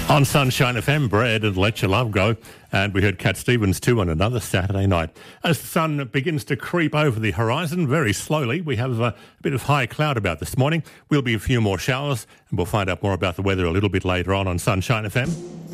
On Sunshine FM, Brad and Let Your Love Go, and we heard Cat Stevens too on another Saturday night. As the sun begins to creep over the horizon very slowly, we have a bit of high cloud about this morning. We'll be a few more showers, and we'll find out more about the weather a little bit later on Sunshine FM.